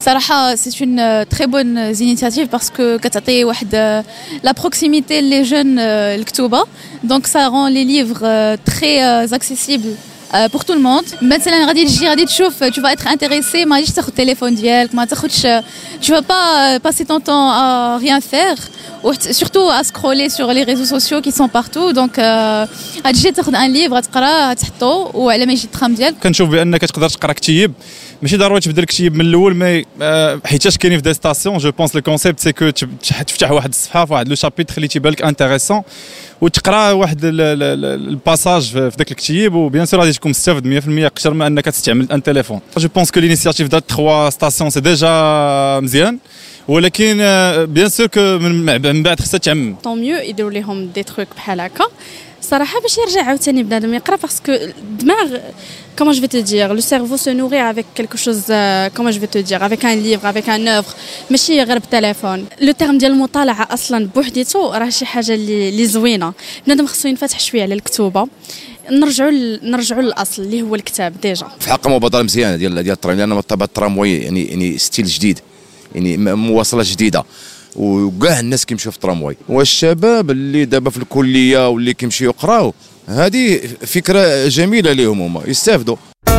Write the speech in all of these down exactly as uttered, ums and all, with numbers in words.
صراحة c'est une très bonne initiative parce que كتعطي واحد la proximité les jeunes الكتوبة donc ça rend les livres très accessibles pour tout le monde. مثلا غادي تجي غادي تشوف tu vas être intéressé ما غاديش تاخذ التليفون ديالك ما تاخذش tu vas pas passer ton temps à rien faire ou surtout à scroller sur les réseaux sociaux qui sont partout donc غتجي تاخذ ان ليفر تقراه تحطو وعلى ما يجي الترام ديالك. كنشوف بانك تقدر تقرا كتيب ماشي ضروري تبدا الكتيب من الاول مي حيتاش كاينين في دي ستاسيون جو بونس لو كونسيبت سي كو تفتح واحد الصفحه في واحد لو شابيتر اللي تيبان لك انتريسون وتقرا واحد الباساج في ذاك الكتيب وبيان سور غادي تكون مستافد مية بالمية اكثر من انك تستعمل ان تليفون. جو بونس كو لينيسياتيف دات ثلاثة ستاسيون سي ديجا مزيان ولكن بيان سور كو من بعد خصها تعمم. طون ميو يديروا لهم دي تروك بحال هكا صراحه باش يرجع عاوتاني بنادم يقرا باسكو الدماغ comment je vais te dire le cerveau se nourrit avec quelque chose euh, comment je vais te dire avec un livre avec un œuvre ماشي غير بالتليفون. لو تيرم ديال المطالعه اصلا بوحديته راه شي حاجه اللي اللي زوينه بنادم خصو ينفتح شويه على الكتوبه نرجعوا نرجعوا للاصل اللي هو الكتاب ديجا. في حق مبادره مزيانه ديال ديال الترام لان طبعا التراموي يعني يعني ستيل جديد يعني مواصله جديده وكاع الناس كيمشيو في الترامواي والشباب اللي دابا في الكليه واللي كيمشيو يقراو هذه فكره جميله ليهم هما يستافدوا.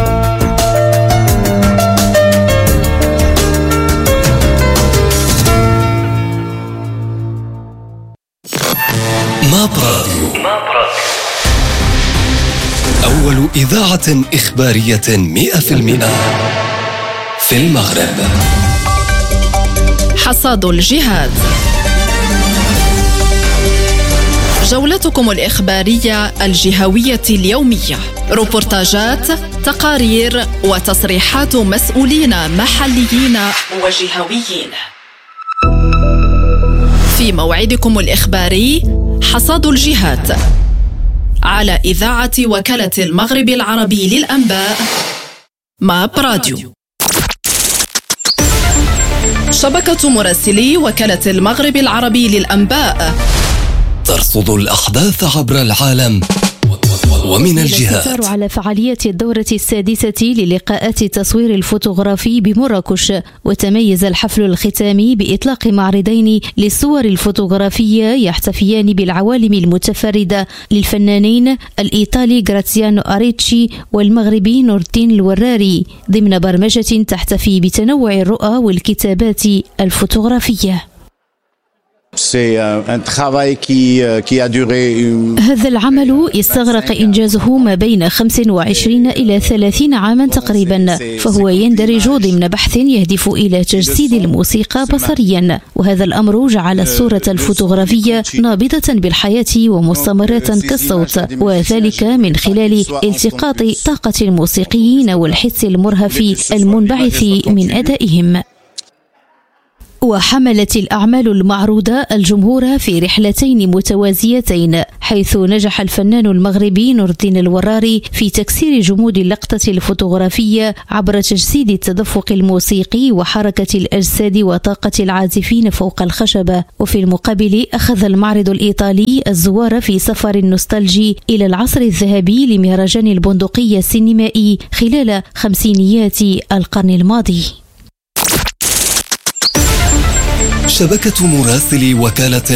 ماب راديو أول إذاعة إخبارية مئة في المئة في المغرب. حصاد الجهاد جولتكم الإخبارية الجهوية اليومية روبورتاجات تقارير وتصريحات مسؤولين محليين وجهويين في موعدكم الإخباري حصاد الجهاد على إذاعة وكالة المغرب العربي للأنباء ماب راديو. شبكة مراسلي وكالة المغرب العربي للأنباء ترصد الأحداث عبر العالم ومن الجهات. الستار على فعاليات الدورة السادسة للقاءات التصوير الفوتوغرافي بمراكش، وتميز الحفل الختامي بإطلاق معرضين للصور الفوتوغرافية يحتفيان بالعوالم المتفردة للفنانين الإيطالي غراتزيانو أريتشي والمغربي نور الدين الوراري ضمن برمجة تحتفي بتنوع الرؤى والكتابات الفوتوغرافية. هذا العمل استغرق إنجازه ما بين خمس وعشرين إلى ثلاثين عاما تقريبا، فهو يندرج ضمن بحث يهدف إلى تجسيد الموسيقى بصريا، وهذا الأمر جعل الصورة الفوتوغرافية نابضة بالحياة ومستمرة كالصوت، وذلك من خلال التقاط طاقة الموسيقيين والحس المرهف المنبعث من أدائهم. وحملت الأعمال المعروضة الجمهور في رحلتين متوازيتين، حيث نجح الفنان المغربي نور الدين الوراري في تكسير جمود اللقطة الفوتوغرافية عبر تجسيد التدفق الموسيقي وحركة الأجساد وطاقة العازفين فوق الخشبة، وفي المقابل أخذ المعرض الإيطالي الزوار في سفر نوستالجي إلى العصر الذهبي لمهرجان البندقية السينمائي خلال خمسينيات القرن الماضي. شبكة مراسلي وكالة